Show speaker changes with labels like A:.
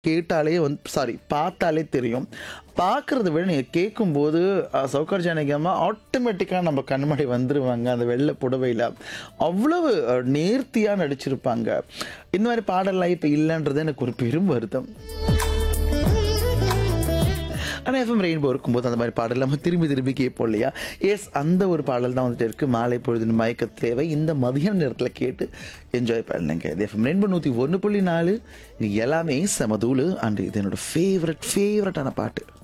A: கேட்டாலே பார்த்தாலே தெரியும். பார்க்கறத விட நீங்க கேட்கும்போது சௌகார் ஜானகி அம்மா ஆட்டோமேட்டிக்கா நம்ம கண் முன்னாடி வந்துருவாங்க. அந்த வெள்ள புடவையில. அவ்வளவு நேர்த்தியா நடிச்சிருப்பாங்க. இந்த மாரி பாடல்லாம் இப்ப இல்லன்றது எனக்கு ஒரு பெரும் வருத்தம். ஆனா எஃப்எம் ரெயின்போ இருக்கும்போது அந்த மாரி பாடல் நம்ம திரும்பி திரும்பி கேட்போம் இல்லையா? அந்த ஒரு பாடல் தான் வந்துட்டு இருக்கு. மாலை பொழுதின் மயக்கத் தேவை. இந்த மதியான நேரத்துல கேட்டு என்ஜாய் பண்ணுங்க. இது எஃப்எம் ரெயின்போ 101.4. இது எல்லாமே செம தூளு. அண்ட் இது என்னோட ஃபேவரட்டான பாட்டு.